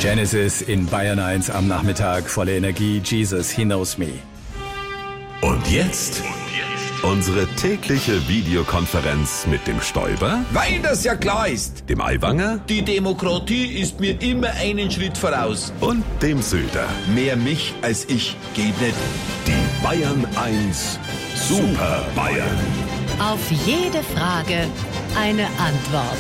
Genesis in Bayern 1 am Nachmittag, volle Energie, Jesus, He Knows Me. Und jetzt unsere tägliche Videokonferenz mit dem Stoiber, Weil das ja klar ist. dem Aiwanger Die Demokratie ist mir immer einen Schritt voraus. und dem Söder. Mehr mich als ich geht nicht. Die Bayern 1 Super Bayern. Auf jede Frage eine Antwort.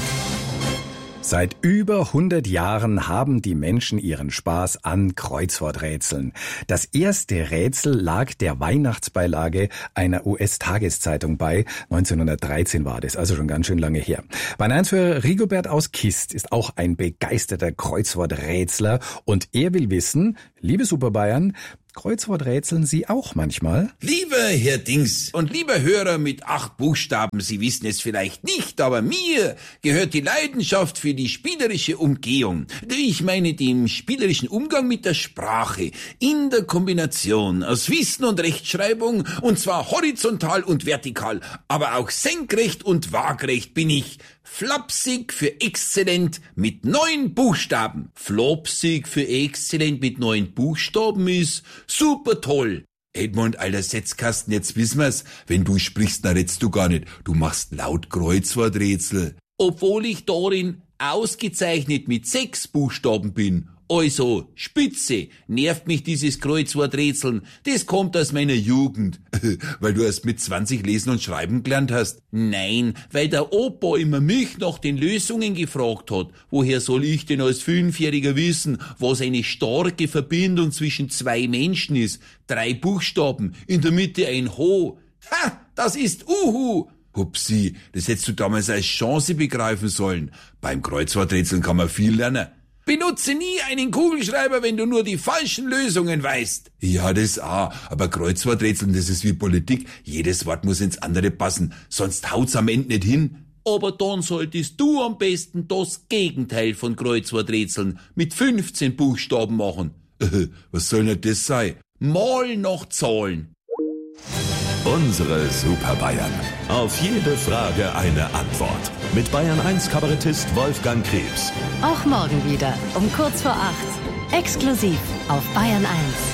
Seit über 100 Jahren haben die Menschen ihren Spaß an Kreuzworträtseln. Das erste Rätsel lag der Weihnachtsbeilage einer US-Tageszeitung bei. 1913 war das, also schon ganz schön lange her. Bayern 1-Hörer Rigobert aus Kist ist auch ein begeisterter Kreuzworträtsler und er will wissen, liebe Super Bayern, Kreuzworträtseln Sie auch manchmal? Lieber Herr Dings und lieber Hörer mit 8 Buchstaben, Sie wissen es vielleicht nicht, aber mir gehört die Leidenschaft für die spielerische Umgehung. Ich meine den spielerischen Umgang mit der Sprache in der Kombination aus Wissen und Rechtschreibung, und zwar horizontal und vertikal, aber auch senkrecht und waagrecht bin ich. Flapsig für exzellent mit 9 Buchstaben. Flopsig für exzellent mit 9 Buchstaben ist super toll. Edmund, alter Setzkasten, jetzt wissen wir's. Wenn du sprichst, dann redst du gar nicht. Du machst laut Kreuzworträtsel. Obwohl ich darin ausgezeichnet mit 6 Buchstaben bin. Also, spitze, nervt mich dieses Kreuzworträtseln. Das kommt aus meiner Jugend. Weil du erst mit 20 lesen und schreiben gelernt hast. Nein, weil der Opa immer mich nach den Lösungen gefragt hat. Woher soll ich denn als 5-Jähriger wissen, was eine starke Verbindung zwischen 2 Menschen ist? 3 Buchstaben, in der Mitte ein Ho. Ha, das ist Uhu. Hupsi, das hättest du damals als Chance begreifen sollen. Beim Kreuzworträtseln kann man viel lernen. Benutze nie einen Kugelschreiber, wenn du nur die falschen Lösungen weißt. Ja, das auch. Aber Kreuzworträtseln, das ist wie Politik. Jedes Wort muss ins andere passen, sonst haut's am Ende nicht hin. Aber dann solltest du am besten das Gegenteil von Kreuzworträtseln mit 15 Buchstaben machen. Was soll denn das sein? Mal nach Zahlen. Unsere Super Bayern. Auf jede Frage eine Antwort. Mit Bayern 1 Kabarettist Wolfgang Krebs. Auch morgen wieder um kurz vor 8. Exklusiv auf Bayern 1.